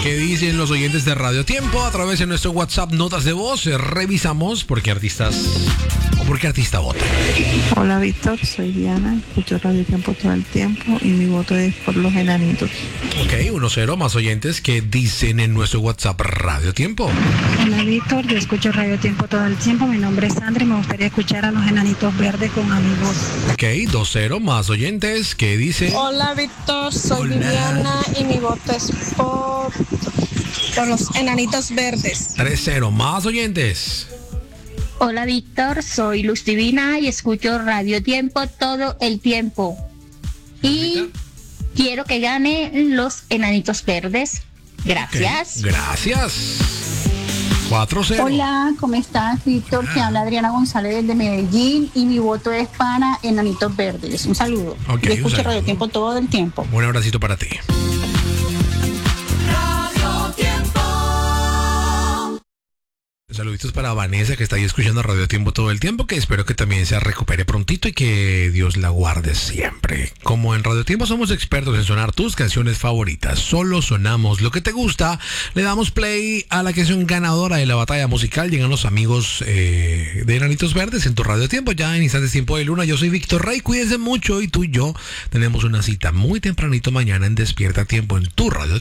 ¿Qué dicen los oyentes de Radio Tiempo? A través de nuestro WhatsApp, notas de voz, revisamos por qué artistas o por qué artista vota. Hola Víctor, soy Diana, escucho Radio Tiempo todo el tiempo y mi voto es por Los Enanitos. Ok, 1-0, más oyentes que dicen en nuestro WhatsApp Radio Tiempo. Hola Víctor, yo escucho Radio Tiempo todo el tiempo, mi nombre es Sandra y me gustaría escuchar a Los Enanitos Verdes con amigos. Ok, 2-0, más oyentes que dicen... Hola Víctor, soy Hola. Viviana y mi voto es por Los Enanitos Verdes. 3-0, más oyentes. Hola Víctor, soy Luz Divina y escucho Radio Tiempo todo el tiempo. Y quiero que gane Los Enanitos Verdes. Gracias. Ok, gracias. 4-0. Hola, ¿cómo estás, Víctor? Te habla Adriana González de Medellín y mi voto es para Enanitos Verdes. Un saludo. Ok, Yo un escucho saludo. Radio Tiempo todo el tiempo. Un abracito para ti. Saluditos para Vanessa, que está ahí escuchando Radio Tiempo todo el tiempo, que espero que también se recupere prontito y que Dios la guarde siempre. Como en Radio Tiempo somos expertos en sonar tus canciones favoritas, solo sonamos lo que te gusta, le damos play a la canción ganadora de la batalla musical. Llegan los amigos de Enanitos Verdes en tu Radio Tiempo, ya en instantes tiempo de luna. Yo soy Víctor Rey, cuídense mucho y tú y yo tenemos una cita muy tempranito mañana en Despierta Tiempo en tu Radio Tiempo.